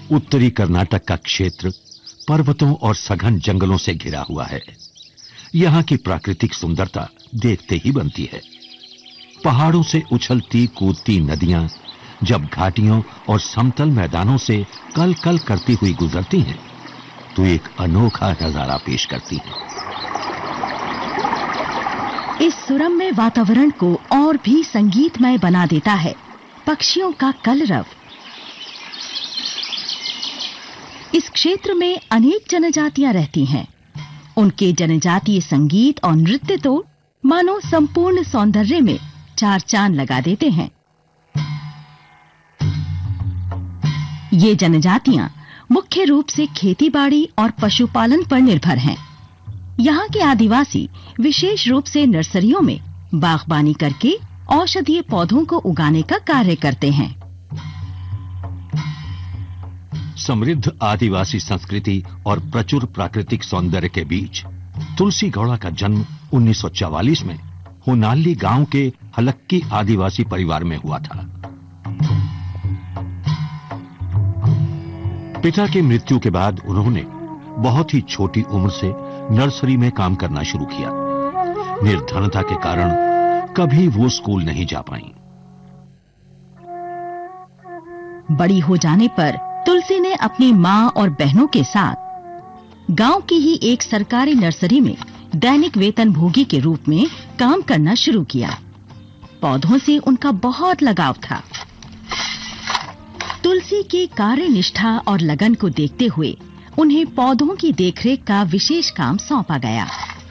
उत्तरी कर्नाटक का क्षेत्र पर्वतों और सघन जंगलों से घिरा हुआ है। यहां की प्राकृतिक सुंदरता देखते ही बनती है। पहाड़ों से उछलती कूदती नदियां जब घाटियों और समतल मैदानों से कल कल करती हुई गुजरती हैं, तो एक अनोखा नजारा पेश करती हैं। इस सुरम्य वातावरण को और भी संगीतमय बना देता है पक्षियों का कलरव। इस क्षेत्र में अनेक जनजातियां रहती हैं। उनके जनजातीय संगीत और नृत्य तो मानो संपूर्ण सौंदर्य में चार चांद लगा देते हैं। ये जनजातियां मुख्य रूप से खेतीबाड़ी और पशुपालन पर निर्भर हैं। यहाँ के आदिवासी विशेष रूप से नर्सरियों में बागबानी करके औषधीय पौधों को उगाने का कार्य करते हैं। समृद्ध आदिवासी संस्कृति और प्रचुर प्राकृतिक सौंदर्य के बीच तुलसी गौड़ा का जन्म 1944 में होनाली गांव के हलक्की आदिवासी परिवार में हुआ था। पिता की मृत्यु के बाद उन्होंने बहुत ही छोटी उम्र से नर्सरी में काम करना शुरू किया। निर्धनता के कारण कभी वो स्कूल नहीं जा पाई। बड़ी हो जाने पर तुलसी ने अपनी मां और बहनों के साथ गांव की ही एक सरकारी नर्सरी में दैनिक वेतनभोगी के रूप में काम करना शुरू किया। पौधों से उनका बहुत लगाव था। तुलसी की कार्यनिष्ठा और लगन को देखते हुए उन्हें पौधों की देखरेख का विशेष काम सौंपा गया।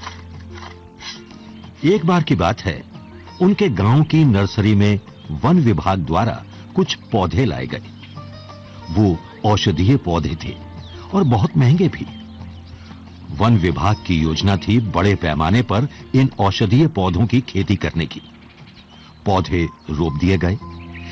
एक बार की बात है, उनके गांव की नर्सरी में वन विभाग द्वारा कुछ पौधे लाए गए। वो औषधीय पौधे थे और बहुत महंगे भी। वन विभाग की योजना थी बड़े पैमाने पर इन औषधीय पौधों की खेती करने की। पौधे रोप दिए गए